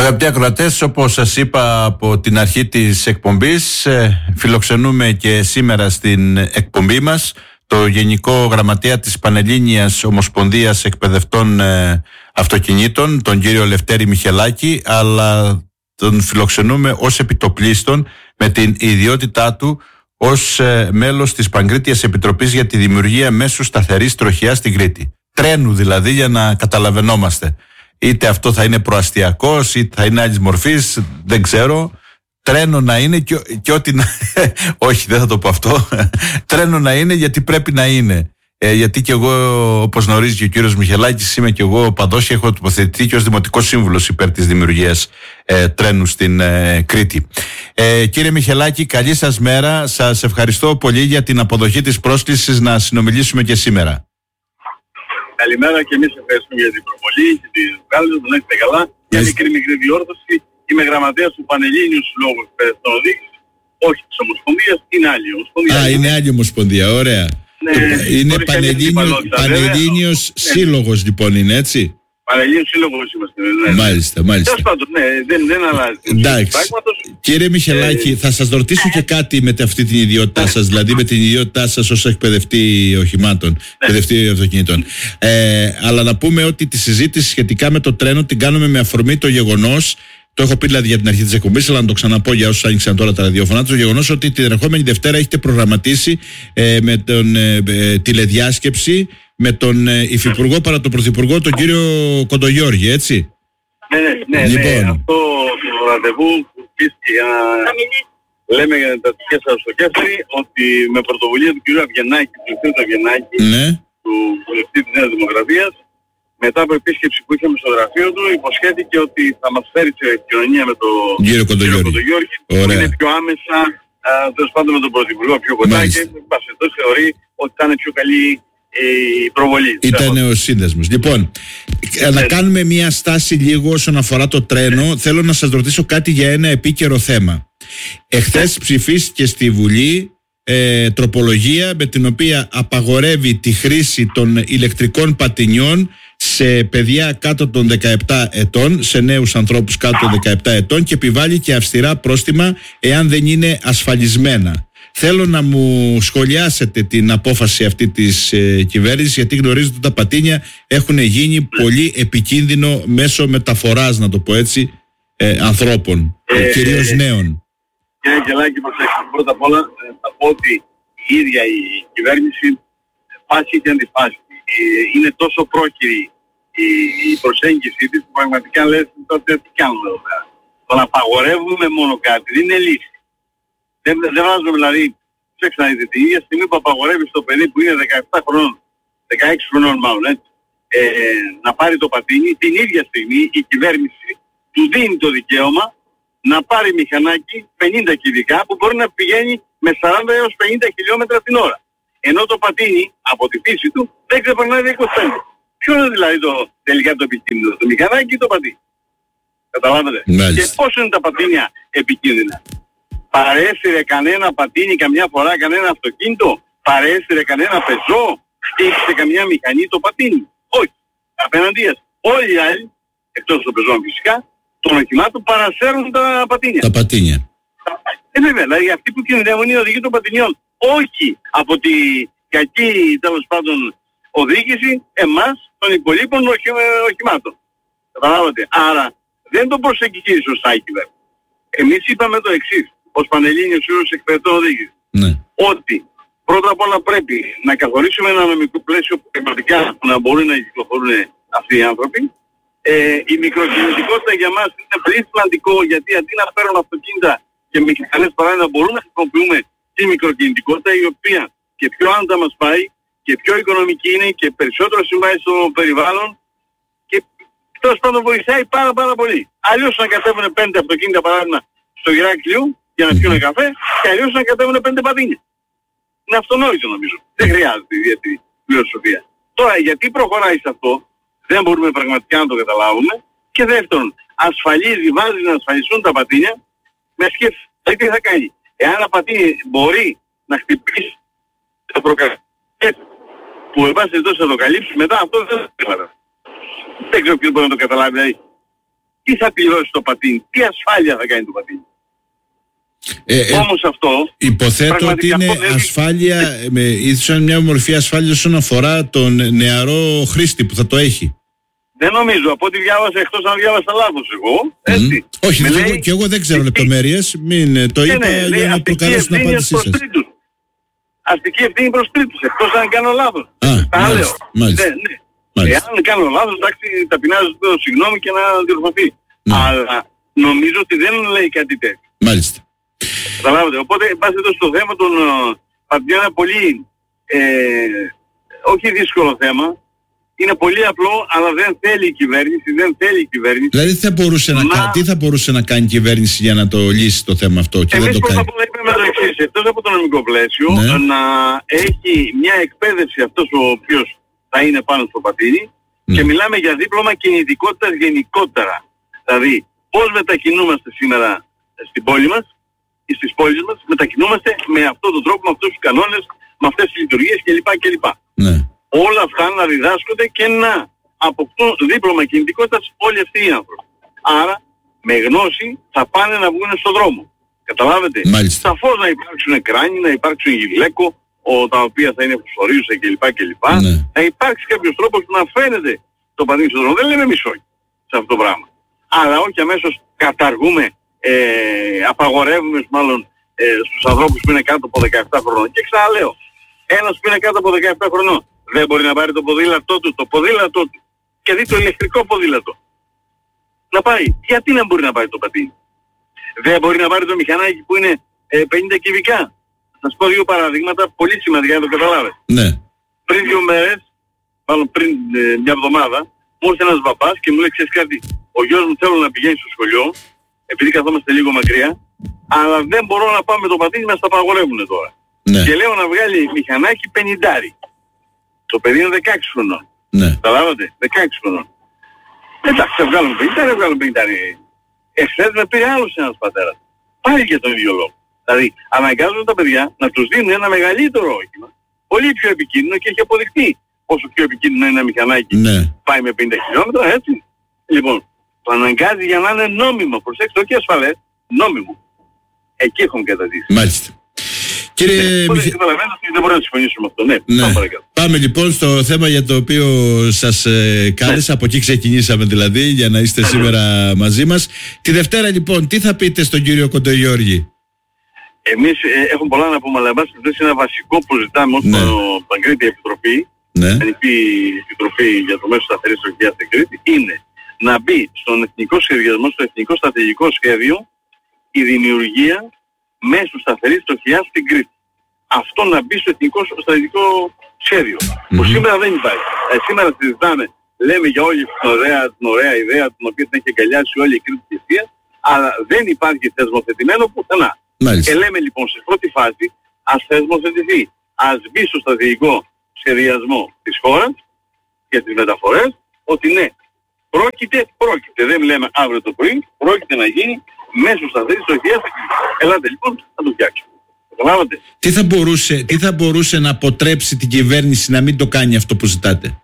Αγαπητοί ακροατές, όπως σας είπα από την αρχή της εκπομπής, φιλοξενούμε και σήμερα στην εκπομπή μας το Γενικό Γραμματέα της Πανελλήνιας Ομοσπονδίας Εκπαιδευτών Αυτοκινήτων, τον κύριο Λευτέρη Μιχελάκη, αλλά τον φιλοξενούμε ως επιτοπλίστων με την ιδιότητά του ως μέλος της Παγκρίτιας Επιτροπής για τη δημιουργία μέσου σταθερής τροχιάς στην Κρήτη. Τρένου δηλαδή, για να καταλαβαίνόμαστε. Είτε αυτό θα είναι προαστιακός, είτε θα είναι άλλης μορφής, δεν ξέρω. Τρένο να είναι και ό,τι να... Όχι, δεν θα το πω αυτό. Τρένο να είναι γιατί πρέπει να είναι. Γιατί και εγώ, όπως γνωρίζει και ο κύριος Μιχελάκης, είμαι και εγώ παδός και έχω τοποθετηθεί και ως δημοτικός σύμβουλος υπέρ της δημιουργίας τρένου στην Κρήτη. Κύριε Μιχελάκη, καλή σας μέρα. Σας ευχαριστώ πολύ για την αποδοχή της πρόσκλησης να συνομιλήσουμε και σήμερα. Καλημέρα και εμείς ευχαριστούμε για την προβολή και την βγάλετε, να έχετε καλά. Για μικρή διόρθωση, είμαι γραμματέας του Πανελλήνιου Συλλόγου Εκπαιδευτών Οδήγησης, όχι της Ομοσπονδίας, είναι άλλη Ομοσπονδία. Είναι άλλη Ομοσπονδία, ωραία. Ναι, είναι Πανελλήνιος Σύλλογος λοιπόν, είναι έτσι. Πανελλήνιος Σύλλογος είμαστε. Ναι. Μάλιστα. Τέλος πάντων, ναι, δεν αλλάζει. Εντάξει. Κύριε Μιχελάκη, θα σας ρωτήσω και κάτι με αυτή την ιδιότητά σας, δηλαδή με την ιδιότητά σας ως εκπαιδευτή οχημάτων, εκπαιδευτή αυτοκινήτων. Αλλά να πούμε ότι τη συζήτηση σχετικά με το τρένο την κάνουμε με αφορμή το γεγονός. Το έχω πει δηλαδή για την αρχή της εκπομπής, αλλά να το ξαναπώ για όσους άνοιξαν τώρα τα ραδιόφωνα. Το γεγονός ότι την ερχόμενη Δευτέρα έχετε προγραμματίσει με τον τηλεδιάσκεψη με τον Υφυπουργό παρά τον Πρωθυπουργό, τον κύριο Κοντογιώργη, έτσι. Ναι. Αυτό το ραντεβού που πίστηκε για να λέμε για τα τυχαία σας στο Κέφρι, ότι με πρωτοβουλία του κύριου Αβγενάκη, του Ευθύντου Αβγενάκη, του βουλευτή της Νέας Δημοκρατίας, μετά από επίσκεψη που είχαμε στο γραφείο του, υποσχέθηκε ότι θα μας φέρει σε επικοινωνία με τον κύριο Κοντογιώργη, που είναι πιο άμεσα, τέλος πάντων με τον Πρωθυπουργό πιο κοντά και πασχετός θεωρεί ότι θα είναι πιο καλή η προβολή. Ήταν ο σύνδεσμος. Λοιπόν, να κάνουμε μια στάση λίγο όσον αφορά το τρένο. Θέλω να σας ρωτήσω κάτι για ένα επίκαιρο θέμα. Εχθές ψηφίστηκε στη Βουλή τροπολογία με την οποία απαγορεύει τη χρήση των ηλεκτρικών πατινιών σε παιδιά κάτω των 17 ετών, σε νέους ανθρώπους κάτω των 17 ετών και επιβάλλει και αυστηρά πρόστιμα εάν δεν είναι ασφαλισμένα. Θέλω να μου σχολιάσετε την απόφαση αυτή της κυβέρνησης, γιατί γνωρίζετε ότι τα πατίνια έχουν γίνει πολύ επικίνδυνο μέσω μεταφοράς, να το πω έτσι, ανθρώπων, κυρίως νέων. Κύριε Κελάκη, προσέξτε, πρώτα απ' όλα θα πω ότι η ίδια η κυβέρνηση πάση και αντιφάση. Είναι τόσο πρόχειρη η προσέγγιση της που πραγματικά λες τότε τι κάνουμε εδώ πέρα. Το να απαγορεύουμε μόνο κάτι δεν είναι λύση. Δεν βάζουμε δηλαδή, ψέξτε να δείτε, την ίδια στιγμή που απαγορεύει το παιδί που είναι 17 χρονών, 16 χρονών μάλλον, έτσι, να πάρει το πατίνι, την ίδια στιγμή η κυβέρνηση του δίνει το δικαίωμα να πάρει μηχανάκι 50 κυβικά που μπορεί να πηγαίνει με 40 έως 50 χιλιόμετρα την ώρα. Ενώ το πατίνι από τη φύση του δεν ξεπερνάει 25. Ποιο είναι δηλαδή τελικά το επικίνδυνο, το μηχανάκι ή το πατίνι? Καταλάβατε. Και πώς είναι τα πατίνια επικίνδυνα? Παρέσυρε κανένα πατίνι καμιά φορά κανένα αυτοκίνητο? Παρέσυρε κανένα πεζό? Χτύπησε καμιά μηχανή το πατίνι? Όχι. Απέναντίας όλοι οι άλλοι, εκτός των πεζών φυσικά, των οχημάτων παρασέρουν τα πατίνια. Τα πατίνια. Βέβαια, δηλαδή αυτοί που κινδυνεύουν είναι οι οδηγοί των πατινιών. Όχι από τη κακή τέλος πάντων οδήγηση εμάς των υπολείπων οχημάτων. Καταλάβατε. Άρα δεν το προσεγγίζει σωστά η κυβέρνηση. Εμείς είπαμε το εξής, ως Πανελλήνιος Σύλλογος Εκπαιδευτών Οδήγησης. Ναι. Ότι πρώτα απ' όλα πρέπει να καθορίσουμε ένα νομικό πλαίσιο που πραγματικά να μπορούν να κυκλοφορούν αυτοί οι άνθρωποι. Η μικροκινητικότητα για μας είναι πολύ σημαντικό, γιατί αντί να φέρουν αυτοκίνητα και μηχανές παρά να μπορούμε να χρησιμοποιούμε τη μικροκινητικότητα, η οποία και πιο άνετα μας πάει και πιο οικονομική είναι και περισσότερο συμβάει στο περιβάλλον και τέλος πάντων βοηθάει πάρα πολύ. Αλλιώς να κατέβουν 5 αυτοκίνητα παράδειγμα στο Ηράκλειο για να πιούν καφέ και αλλιώς να κατέβουν 5 πατίνια. Είναι αυτονόητο νομίζω. Δεν χρειάζεται ιδιαίτερη φιλοσοφία. Τώρα γιατί προχωράει σε αυτό, δεν μπορούμε πραγματικά να το καταλάβουμε. Και δεύτερον, βάζει να ασφαλιστούν τα πατίνια με σκέψη. Τι θα κάνει? Εάν ένα πατίνι μπορεί να χτυπήσει το προκαλέσει που εν πάση περιπτώσει θα το καλύψει, μετά αυτό δεν ξέρω ποιος μπορεί να το καταλάβει. Δηλαδή, τι θα πληρώσει το πατίνι, τι ασφάλεια θα κάνει το πατίνι. Όμως αυτό... Υποθέτω ότι είναι ασφάλεια, ίσως μια μορφή ασφάλεια όσον αφορά τον νεαρό χρήστη που θα το έχει. Δεν νομίζω, από ό,τι διάβασα, εκτός αν διάβασα λάθος εγώ, έτσι. Όχι, και εγώ δεν ξέρω λεπτομέρειες, μην το είπα για να προκαλέσω την απάντησή σας. Αστική ευθύνη προς τρίτους, εκτός αν κάνω λάθος. Μάλιστα. Εάν κάνω λάθος, εντάξει, ταπεινά ζητώ συγγνώμη και να διορθωθεί. Αλλά νομίζω ότι δεν λέει κάτι τέτοιο. Μάλιστα. Καταλάβατε. Οπότε, πάσετε στο θέμα των πατριών είναι πολύ, όχι δύσκολο θέμα. Είναι πολύ απλό, αλλά δεν θέλει η κυβέρνηση, Δηλαδή τι θα μπορούσε να κάνει η κυβέρνηση για να το λύσει το θέμα αυτό και δεν το κάνει. Εμείς πρώτα απ' όλα είπαμε το εξής, εκτός από το νομικό πλαίσιο, να έχει μια εκπαίδευση αυτός ο οποίος θα είναι πάνω στο πατίνι και μιλάμε για δίπλωμα κινητικότητας γενικότερα. Δηλαδή, πώς μετακινούμαστε σήμερα στην πόλη μας ή στις πόλεις μας, μετακινούμαστε με αυτόν τον τρόπο, με αυτούς τους κανόνες, με αυτές τις λειτουργίες κλπ. Όλα αυτά να διδάσκονται και να αποκτούν δίπλωμα κινητικότητας όλοι αυτοί οι άνθρωποι. Άρα, με γνώση θα πάνε να βγουν στον δρόμο. Καταλάβετε. Σαφώς να υπάρξουν κράνη, να υπάρξουν γυλαίκο, τα οποία θα είναι φωσφορίουσα κλπ. Να υπάρξει κάποιος τρόπος που να φαίνεται το πατίνι στον δρόμο. Δεν λέμε εμείς όχι σε αυτό το πράγμα. Αλλά όχι αμέσως καταργούμε, απαγορεύουμε μάλλον στους ανθρώπους που είναι κάτω από 17 χρονών. Και ξαναλέω, ένας που είναι κάτω από 17 χρονών δεν μπορεί να πάρει το ποδήλατό του και δει το ηλεκτρικό ποδήλατο. Να πάει. Γιατί να μπορεί να πάρει το πατίνι. Δεν μπορεί να πάρει το μηχανάκι που είναι 50 κυβικά. Θα σας πω δύο παραδείγματα πολύ σημαντικά να το καταλάβετε. Ναι. Πριν 2 μέρες, μάλλον πριν μια εβδομάδα, μου ήρθε ένας μπαμπάς και μου λέει, ξέρεις κάτι, ο γιος μου θέλω να πηγαίνει στο σχολείο, επειδή καθόμαστε λίγο μακριά, αλλά δεν μπορώ να πάω με το πατίνι, μας τα απαγορεύουν τώρα. Ναι. Και λέω να βγάλει μηχανάκι 50. Το παιδί είναι 16 χρονών. Ναι. Καταλάβατε, 16 χρονών. Εντάξει, θα βγάλουμε 50, Εχθές με πήρε άλλος ένας πατέρας. Πάλι για τον ίδιο λόγο. Δηλαδή, αναγκάζουν τα παιδιά να τους δίνουν ένα μεγαλύτερο όχημα, πολύ πιο επικίνδυνο και έχει αποδειχθεί όσο πιο επικίνδυνο είναι ένα μηχανάκι. Ναι. Πάει με 50 χιλιόμετρα, έτσι. Λοιπόν, το αναγκάζει για να είναι νόμιμο. Προσέξτε, όχι ασφαλές, νόμιμο. Εκεί έχουμε καταδείξει. Μάλιστα. Κύριε δεν μπορώ να συμφωνήσουμε αυτό. Πάμε λοιπόν στο θέμα για το οποίο σας κάλεσα. Από εκεί ξεκινήσαμε δηλαδή για να είστε σήμερα μαζί μας. Τη Δευτέρα λοιπόν τι θα πείτε στον κύριο Κοντογιώργη? Εμείς έχουμε πολλά να πούμε, αλλά εμάς είναι ένα βασικό που ζητάμε ως Παγκρίτια Επιτροπή, Εθνική Επιτροπή για το Μέσο Σταθερής Τροχιάς στην Κρήτη, είναι να μπει στον εθνικό σχεδιασμό, στο εθνικό στρατηγικό σχέδιο, η δημιουργία μέσου σταθερής τροχιάς στην Κρήτη. Αυτό να μπει στο εθνικό στρατηγικό σχέδιο, που σήμερα δεν υπάρχει. Σήμερα συζητάμε, λέμε για όλη την ωραία ιδέα, την οποία την έχει εγκαλιάσει όλη η Κρήτη θυσία, αλλά δεν υπάρχει θεσμοθετημένο πουθενά. Και λέμε λοιπόν σε πρώτη φάση, ας θεσμοθετηθεί, ας μπει στο στρατηγικό σχεδιασμό της χώρας και τις μεταφορές, ότι ναι, πρόκειται, δεν λέμε αύριο το πρωί, πρόκειται να γίνει μέσω σταθερής τροχιάς. Ελάτε λοιπόν να το φτιάξουμε. Καταλάβατε. Τι θα μπορούσε να αποτρέψει την κυβέρνηση να μην το κάνει αυτό που ζητάτε?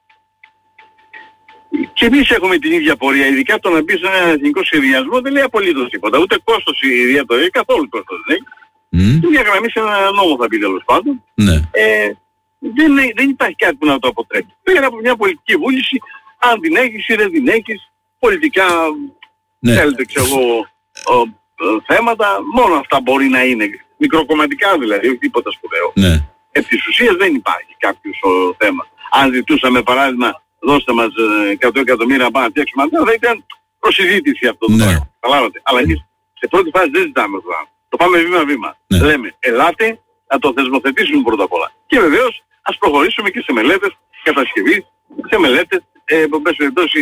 Και εμείς έχουμε την ίδια πορεία, ειδικά το να μπει σε ένα εθνικό σχεδιασμό δεν λέει απολύτως τίποτα. Ούτε κόστος η ιδέα το έχει, καθόλου κόστος δεν έχει. Και μια γραμμή σε ένα νόμο θα πει τέλος πάντων. Ναι. Δεν υπάρχει κάτι που να το αποτρέψει. Πέρα από μια πολιτική βούληση, αν την έχεις ή δεν την έχεις, πολιτικά θέλετε ξέρω εγώ θέματα, μόνο αυτά μπορεί να είναι. Μικροκομματικά δηλαδή, όχι τίποτα σπουδαίο. Επί της ουσίας δεν υπάρχει κάποιο θέμα. Αν ζητούσαμε παράδειγμα, δώστε μας 100 εκατομμύρια να φτιάξουμε αντένα, θα ήταν προσυζήτηση αυτό το πράγμα. Καταλάβατε. Αλλά εμείς σε πρώτη φάση δεν ζητάμε αυτό. Το πάμε βήμα-βήμα. Λέμε, ελάτε να το θεσμοθετήσουμε πρώτα απ' όλα. Και βεβαίως ας προχωρήσουμε και σε μελέτες κατασκευής, σε μελέτες, που πες περιπτώσει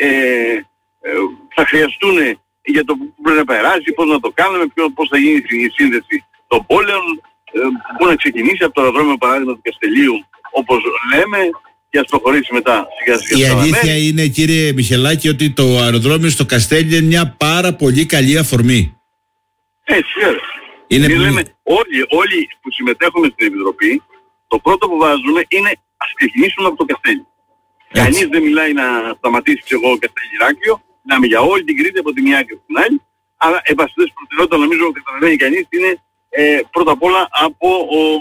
θα χρειαστούν για το που πρέπει να περάσει, πώς να το κάνουμε, πώς θα γίνει η σύνδεση των πόλεων, πού να ξεκινήσει από το αεροδρόμιο παράδειγμα του Καστελίου, όπως λέμε, και ας προχωρήσει μετά σιγά-σιγά. Η αλήθεια είναι, κύριε Μιχελάκη, ότι το αεροδρόμιο στο Καστέλι είναι μια πάρα πολύ καλή αφορμή. Έτσι, λέμε, όλοι που συμμετέχουμε στην Επιτροπή, το πρώτο που βάζουμε είναι ας ξεκινήσουμε από το Καστέλι. Κανείς δεν μιλάει να σταματήσει εγώ Καστέλι Ηράκλειο, Μιλάμε για όλη την Κρήτη από τη μια άκρη στην άλλη. Αλλά επαστητές προτεραιότητα νομίζω καταλαβαίνει κανείς είναι πρώτα απ' όλα από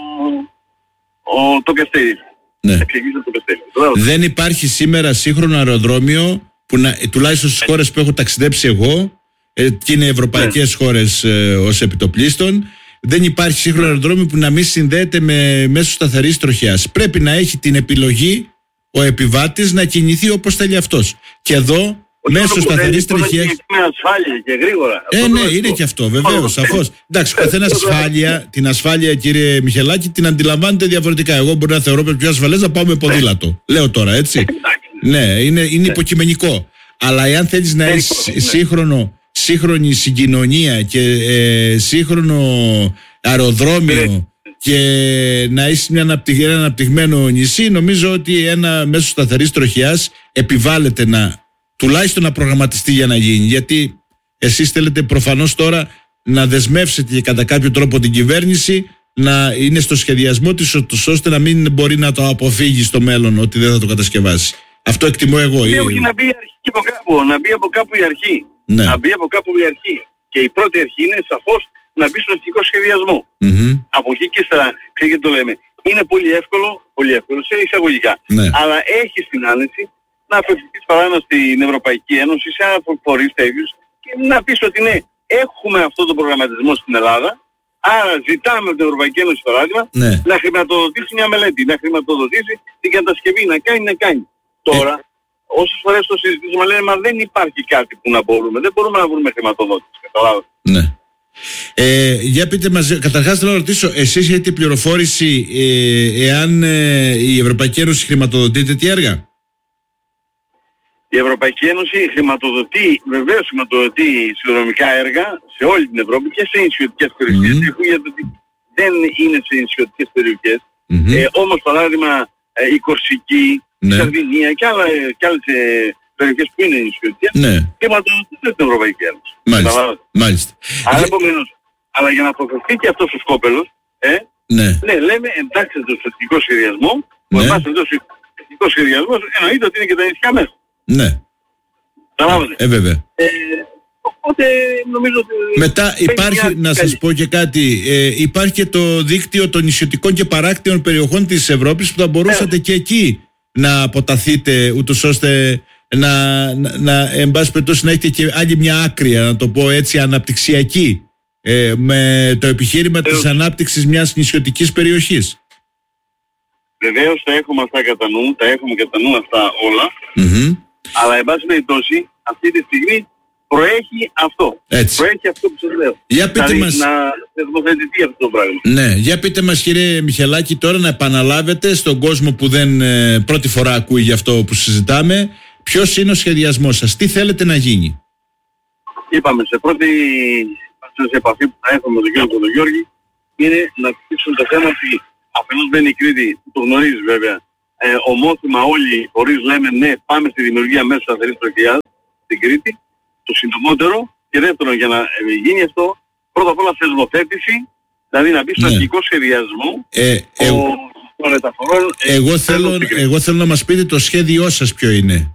το Καστέλι. Ναι. Δεν υπάρχει σήμερα σύγχρονο αεροδρόμιο που τουλάχιστον στις χώρες που έχω ταξιδέψει εγώ, και είναι ευρωπαϊκές χώρες ως επιτοπλίστων, δεν υπάρχει σύγχρονο αεροδρόμιο που να μην συνδέεται με μέσω σταθερής τροχιάς. Πρέπει να έχει την επιλογή ο επιβάτης να κινηθεί όπως θέλει αυτός. Και εδώ μέσω σταθερής τροχιάς. Με ασφάλεια και γρήγορα. Ναι, είναι και αυτό, βεβαίως, σαφώς. Εντάξει, ο καθένας την ασφάλεια, κύριε Μιχελάκη, την αντιλαμβάνεται διαφορετικά. Εγώ μπορεί να θεωρώ πιο ασφαλές να πάω με ποδήλατο. Λέω τώρα, έτσι. Ναι, είναι υποκειμενικό. Αλλά εάν θέλεις να έχεις σύγχρονη συγκοινωνία και σύγχρονο αεροδρόμιο και να έχεις ένα αναπτυγμένο νησί, νομίζω ότι ένα μέσο σταθερής τροχιάς επιβάλλεται τουλάχιστον να προγραμματιστεί για να γίνει. Γιατί εσείς θέλετε προφανώς τώρα να δεσμεύσετε και κατά κάποιο τρόπο την κυβέρνηση να είναι στο σχεδιασμό της, ώστε να μην μπορεί να το αποφύγει στο μέλλον ότι δεν θα το κατασκευάσει. Αυτό εκτιμώ εγώ. Όχι, να μπει από κάπου, να μπει από κάπου η αρχή. Ναι. Να μπει από κάπου η αρχή. Και η πρώτη αρχή είναι σαφώς να μπει στο αρχικό σχεδιασμό. Από εκεί και ύστερα, ξέρετε το λέμε, είναι πολύ εύκολο σε εισαγωγικά. Ναι. Αλλά έχει την άνεση να απευθυνθείς παράδειγμα στην Ευρωπαϊκή Ένωση, σε φορείς τέτοιους, και να πεις ότι ναι, έχουμε αυτό το προγραμματισμό στην Ελλάδα, άρα ζητάμε από την Ευρωπαϊκή Ένωση παράδειγμα να χρηματοδοτήσει μια μελέτη, να χρηματοδοτήσει την κατασκευή, να κάνει. Τώρα, όσες φορές το συζητήσουμε, λένε μα δεν υπάρχει κάτι που να μπορούμε, δεν μπορούμε να βρούμε χρηματοδότηση. Καταλάβατε. Ναι. Για πείτε μας, καταρχάς θέλω να ρωτήσω, εσείς έχετε πληροφόρηση εάν η Ευρωπαϊκή Ένωση χρηματοδοτεί τέτοια έργα? Η Ευρωπαϊκή Ένωση βεβαίως χρηματοδοτεί συνδρομικά έργα σε όλη την Ευρώπη και σε νησιωτικές περιοχές. Γιατί δεν είναι σε νησιωτικές περιοχές. Όμως παράδειγμα η Κορσική, η Σαρδινία και άλλες περιοχές που είναι νησιωτικές χρηματοδοτούν την Ευρωπαϊκή Ένωση. Μάλιστα. Άρα επομένως, αλλά για να αποφευθεί και αυτός ο σκόπελος, λέμε εντάξει το στρατηγικό σχεδιασμό, που εμάς εδώ στο στρατηγικό σχεδιασμό εννοείται ότι είναι και τα νησιά μέσα. Ναι. Βέβαια. Οπότε νομίζω ότι... Μετά υπάρχει, να σας πω και κάτι, υπάρχει και το δίκτυο των νησιωτικών και παράκτιων περιοχών της Ευρώπης που θα μπορούσατε και εκεί να αποταθείτε, ούτως ώστε εν πάση περιπτώσει να έχετε και άλλη μια άκρη, να το πω έτσι, αναπτυξιακή, με το επιχείρημα της ανάπτυξης μιας νησιωτικής περιοχής. Βεβαίως τα έχουμε αυτά κατά νου, αυτά όλα. Αλλά εν πάση περιπτώσει αυτή τη στιγμή προέχει αυτό. Προέχει αυτό που σας λέω. Για πείτε μας... να θεσμοθετηθεί αυτό το πράγμα. Ναι, για πείτε μας κύριε Μιχελάκη τώρα να επαναλάβετε στον κόσμο που δεν πρώτη φορά ακούει για αυτό που συζητάμε, ποιος είναι ο σχεδιασμός σας, τι θέλετε να γίνει? Είπαμε σε πρώτη επαφή που θα έχουμε με τον κύριο Κοντογιώργη είναι να χτίσουν το θέμα ότι αφενός δεν είναι η Κρήτη, το γνωρίζεις βέβαια, ομόθυμα όλοι οι φορείς λέμε ναι, πάμε στη δημιουργία μέσω σταθερής τροχιάς στην Κρήτη, το συντομότερο, και δεύτερον για να γίνει αυτό, πρώτα απ' όλα θεσμοθέτηση, δηλαδή να μπει στο αρχικό σχεδιασμό των μεταφορών. Εγώ θέλω να μας πείτε το σχέδιό σας ποιο είναι.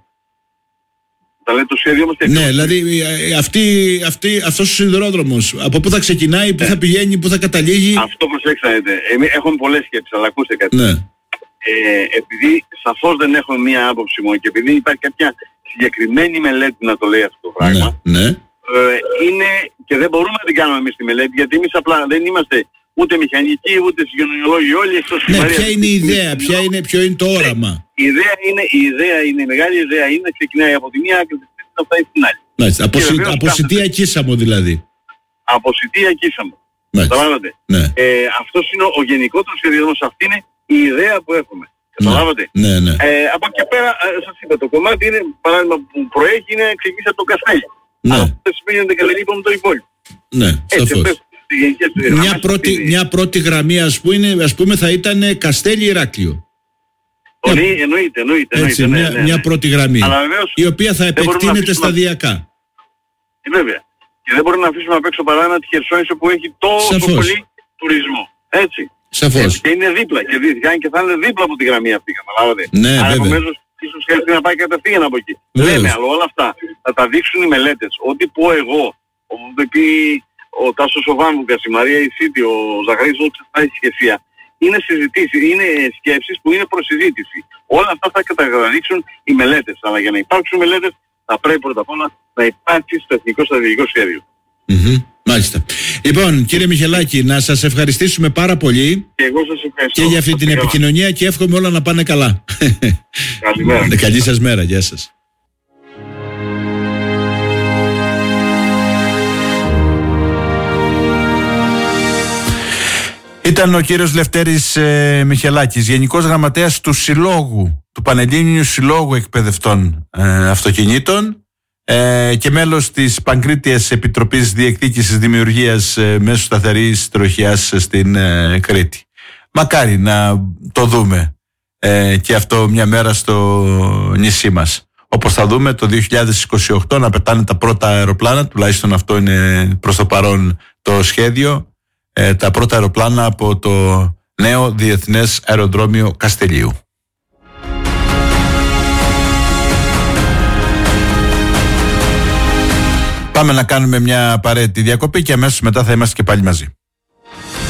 Θα λέτε το σχέδιο μας ναι, δηλαδή αυτός ο σιδηρόδρομος, από πού θα ξεκινάει, πού θα πηγαίνει, πού θα καταλήγει. Αυτό προσέξατε, έχουμε πολλές σκέψεις, αλλά ακούστε κάτι. Ναι. Επειδή σαφώς δεν έχουμε μία άποψη μόνο και επειδή υπάρχει κάποια συγκεκριμένη μελέτη να το λέει αυτό το πράγμα, είναι και δεν μπορούμε να την κάνουμε εμείς τη μελέτη, γιατί εμείς απλά δεν είμαστε ούτε μηχανικοί ούτε συγκοινωνιολόγοι όλοι εκτός της Ποια είναι η ιδέα, ποιο είναι το όραμα? Η μεγάλη ιδέα είναι να ξεκινάει από τη μία άκρη της Κρήτης να φτάσει στην άλλη. Από Σιτία Κίσαμο δηλαδή. Από Σιτία Κίσαμο. Καταλάβατε. Αυτός είναι ο γενικότερος σχεδιασμός, αυτή είναι η ιδέα που έχουμε. Καταλάβατε. Από εκεί πέρα, σας είπα, το κομμάτι είναι, παράδειγμα που προέχει, είναι ξεκίνησε από το Καστέλι. Αυτό δεν σημαίνει ότι δεν καταλήγουμε το υπόλοιπο. Ναι, σαφώς. Μια πρώτη γραμμή ας πούμε θα ήταν Καστέλι Ηράκλειο. Εννοείται. Μια πρώτη γραμμή, η οποία θα επεκτείνεται σταδιακά. Βέβαια. Και δεν μπορούμε να αφήσουμε απ' έξω παράδειγμα τη Χερσόνησο που έχει τόσο πολύ τουρισμό. Έτσι. Σαφώς. Και είναι δίπλα και θα είναι δίπλα από τη γραμμή αυτή, καταλάβατε. Ναι, βέβαια. Επομένως ίσως χρειάζεται να πάει κατευθείαν από εκεί. Βεβαίως. Λέμε, αλλά όλα αυτά θα τα δείξουν οι μελέτες. Ό,τι πω εγώ, ό,τι πει ο Τάσος ο Βάμβουκας, η Μαρία Ισίτη, ο Ζαχαρής ο Τσαχαρής, είναι συζητήσεις, είναι σκέψεις που είναι προσυζήτηση. Όλα αυτά θα καταδείξουν οι μελέτες. Αλλά για να υπάρξουν μελέτες θα πρέπει πρώτα απ' όλα να υπάρξει στο εθνικό στρατηγικό σχέδιο. Μάλιστα. Λοιπόν, κύριε Μιχελάκη, να σας ευχαριστήσουμε πάρα πολύ. Και εγώ σας ευχαριστώ. Και για αυτή την επικοινωνία και εύχομαι όλα να πάνε καλά. Καλημέρα. Καλή σας μέρα. Γεια σας. Ήταν ο κύριος Λευτέρης Μιχελάκης, Γενικός Γραμματέας του Συλλόγου, του Πανελλήνιου Συλλόγου Εκπαιδευτών Αυτοκινήτων και μέλος της Παγκρίτιας Επιτροπής Διεκδίκησης Δημιουργίας Μέσου Σταθερής Τροχιάς στην Κρήτη. Μακάρι να το δούμε και αυτό μια μέρα στο νησί μας. Όπως θα δούμε το 2028 να πετάνε τα πρώτα αεροπλάνα, τουλάχιστον αυτό είναι προς το παρόν το σχέδιο, τα πρώτα αεροπλάνα από το νέο Διεθνές Αεροδρόμιο Καστελίου. Πάμε να κάνουμε μια απαραίτητη διακοπή και αμέσως μετά θα είμαστε και πάλι μαζί.